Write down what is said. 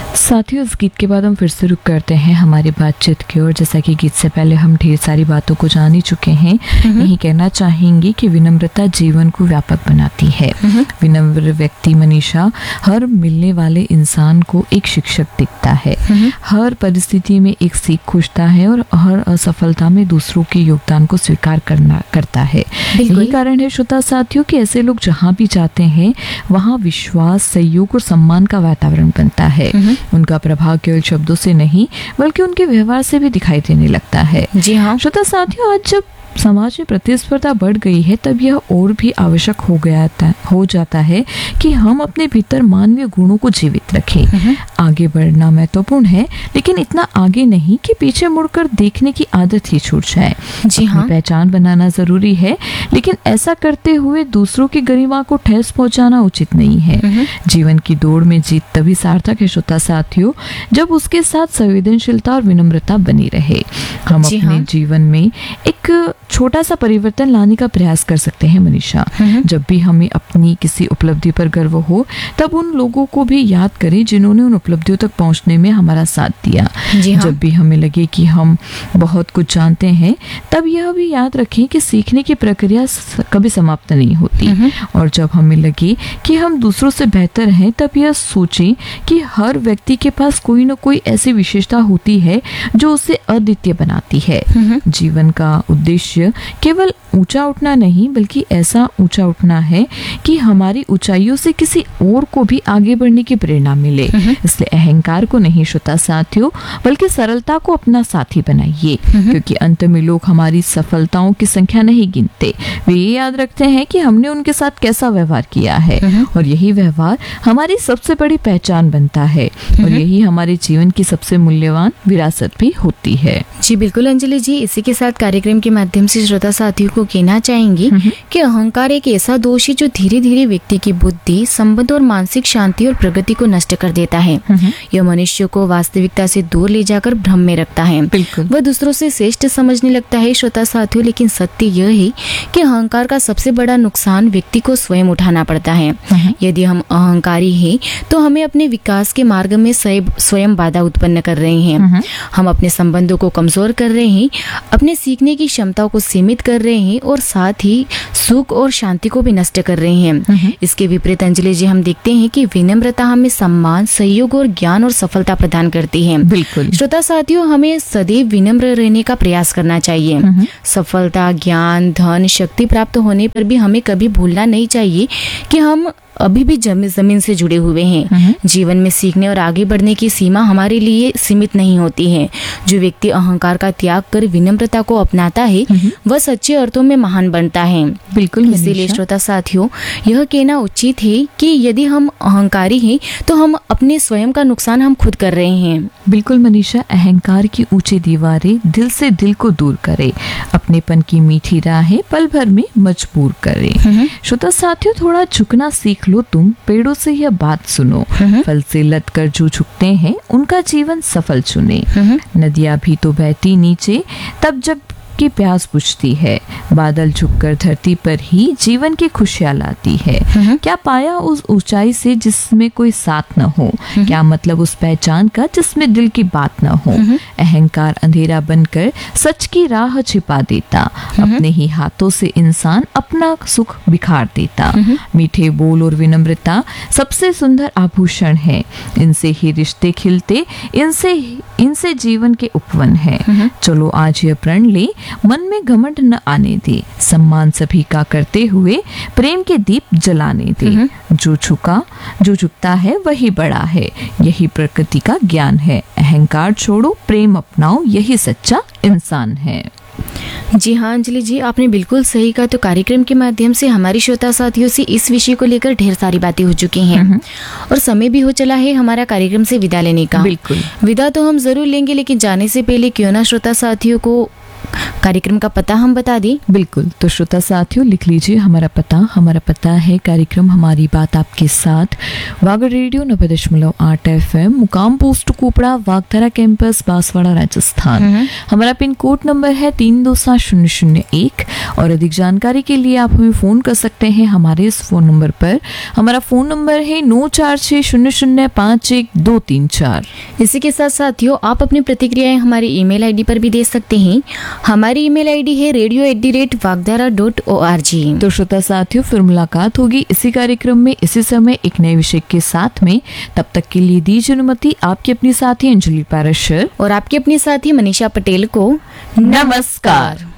साथियों, इस गीत के बाद हम फिर से रुक करते हैं हमारी बातचीत की ओर। जैसा कि गीत से पहले हम ढेर सारी बातों को जान ही चुके हैं, यही कहना चाहेंगे कि विनम्रता जीवन को व्यापक बनाती है। विनम्र व्यक्ति मनीषा हर मिलने वाले इंसान को एक शिक्षक दिखता है, हर परिस्थिति में एक सीख खोजता है और हर असफलता में दूसरों के योगदान को स्वीकार करता है। यही कारण है श्रोता साथियों कि ऐसे लोग जहाँ भी जाते हैं वहाँ विश्वास, सहयोग और सम्मान का वातावरण बनता है। उनका प्रभाव केवल शब्दों से नहीं बल्कि उनके व्यवहार से भी दिखाई देने लगता है। जी हाँ श्रोता साथियों, आज जब समाज में प्रतिस्पर्धा बढ़ गई है तब यह और भी आवश्यक हो जाता है कि हम अपने भीतर मानवीय गुणों को जीवित रखें। आगे बढ़ना महत्वपूर्ण है, लेकिन इतना आगे नहीं कि पीछे मुड़कर देखने की आदत ही छूट जाए। जी हाँ, पहचान बनाना जरूरी है, लेकिन ऐसा करते हुए दूसरों की गरिमा को ठेस पहुंचाना उचित नहीं है। जीवन की दौड़ में जीत तभी सार्थक है श्रोता साथियों, जब उसके साथ संवेदनशीलता और विनम्रता बनी रहे। हम अपने जीवन में एक छोटा सा परिवर्तन लाने का प्रयास कर सकते हैं मनीषा। जब भी हमें अपनी किसी उपलब्धि पर गर्व हो तब उन लोगों को भी याद करें जिन्होंने उन उपलब्धियों तक पहुंचने में हमारा साथ दिया। जब भी हमें लगे कि हम बहुत कुछ जानते हैं तब यह भी याद रखें कि सीखने की प्रक्रिया कभी समाप्त नहीं होती। और जब हमें लगे कि हम दूसरों से बेहतर हैं तब यह सोचें कि हर व्यक्ति के पास कोई न कोई ऐसी विशेषता होती है जो उसे अद्वितीय बनाती है। जीवन का उद्देश्य केवल ऊंचा उठना नहीं बल्कि ऐसा ऊंचा उठना है कि हमारी ऊंचाइयों से किसी और को भी आगे बढ़ने की प्रेरणा मिले। इसलिए अहंकार को नहीं श्रोता साथियों, बल्कि सरलता को अपना साथी बनाइए, क्योंकि अंत में लोग हमारी सफलताओं की संख्या नहीं गिनते, वे ये याद रखते हैं कि हमने उनके साथ कैसा व्यवहार किया है। और यही व्यवहार हमारी सबसे बड़ी पहचान बनता है और यही हमारे जीवन की सबसे मूल्यवान विरासत भी होती है। जी बिल्कुल अंजलि जी, इसी के साथ कार्यक्रम के माध्यम से श्रोता साथियों को कहना चाहेंगे कि अहंकार एक ऐसा दोष है जो धीरे धीरे व्यक्ति की बुद्धि, संबंध और मानसिक शांति और प्रगति को नष्ट कर देता है। यह मनुष्य को वास्तविकता से दूर ले जाकर भ्रम में रखता है। वह दूसरों से श्रेष्ठ समझने लगता है श्रोता साथियों, लेकिन सत्य यह है कि अहंकार का सबसे बड़ा नुकसान व्यक्ति को स्वयं उठाना पड़ता है। यदि हम अहंकारी हैं तो हमें अपने विकास के मार्ग में स्वयं बाधा उत्पन्न कर रहे हैं। हम अपने संबंधों को कमजोर कर रहे हैं, अपने सीखने की क्षमताओं को सीमित कर रहे हैं और साथ ही सुख और शांति को भी नष्ट कर रहे हैं। इसके विपरीत अंजलि जी, हम देखते हैं कि विनम्रता हमें सम्मान, सहयोग और ज्ञान और सफलता प्रदान करती है। बिल्कुल श्रोता साथियों, हमें सदैव विनम्र रहने का प्रयास करना चाहिए। सफलता, ज्ञान, धन, शक्ति प्राप्त होने पर भी हमें कभी भूलना नहीं चाहिए कि हम अभी भी जमीन से जुड़े हुए हैं। जीवन में सीखने और आगे बढ़ने की सीमा हमारे लिए सीमित नहीं होती है। जो व्यक्ति अहंकार का त्याग कर विनम्रता को अपनाता है वह सच्चे अर्थों में महान बनता है। बिल्कुल, इसीलिए श्रोता साथियों, यह कहना उचित है कि यदि हम अहंकारी हैं तो हम अपने स्वयं का नुकसान हम खुद कर रहे हैं। बिल्कुल मनीषा, अहंकार की ऊंची दीवारें दिल से दिल को दूर करे, अपनेपन की मीठी राहें पल भर में मजबूर करे। श्रोता साथियों, थोड़ा झुकना सीख लो तुम, पेड़ों से यह बात सुनो, फल से लद कर जो झुकते हैं उनका जीवन सफल चुने। नदियां भी तो बहती नीचे तब जब की प्यास बुझती है, बादल झुककर धरती पर ही जीवन की खुशियां लाती है। क्या पाया उस ऊंचाई से जिसमें कोई साथ न हो, क्या मतलब उस पहचान का जिसमें दिल की बात न हो। अहंकार अंधेरा बनकर सच की राह छिपा देता, अपने ही हाथों से इंसान अपना सुख बिखार देता। मीठे बोल और विनम्रता सबसे सुंदर आभूषण है, इनसे ही रिश्ते खिलते, इनसे जीवन के उपवन है। चलो आज यह प्रण ले, मन में घमंड न आने दे, सम्मान सभी का करते हुए प्रेम के दीप जलाने दे। जो झुकता है वही बड़ा है, यही प्रकृति का ज्ञान है। अहंकार छोड़ो, प्रेम अपनाओ, यही सच्चा इंसान है। जी हाँ अंजलि जी, आपने बिल्कुल सही कहा। तो कार्यक्रम के माध्यम से हमारी श्रोता साथियों से इस विषय को लेकर ढेर सारी बातें हो चुकी हैं और समय भी हो चला है हमारा कार्यक्रम से विदा लेने का। बिल्कुल, विदा तो हम जरूर लेंगे, लेकिन जाने से पहले क्यों ना श्रोता साथियों को कार्यक्रम का पता हम बता दें? बिल्कुल, तो श्रोता साथियों लिख लीजिए हमारा पता है कार्यक्रम हमारी बात आपके साथ, वागड़ रेडियो 90.8 FM, मुकाम पोस्ट कुपड़ा, वागधारा कैंपस, बांसवाड़ा, राजस्थान। हमारा पिन कोड नंबर है 327001 और अधिक जानकारी के लिए आप हमें फोन कर सकते हैं हमारे इस फोन नंबर पर। हमारा फोन नंबर है 9460051234। इसी के साथ साथियों आप अपनी प्रतिक्रियाएं हमारी ईमेल आईडी पर भी दे सकते हैं। हमारी ईमेल आईडी है radio@vagdara.org। तो श्रोता साथियों फिर मुलाकात होगी इसी कार्यक्रम में इसी समय एक नए विषय के साथ में। तब तक के लिए दीजिए अनुमति आपकी अपनी साथी अंजलि पाराशर और आपकी अपनी साथी मनीषा पटेल को। नमस्कार।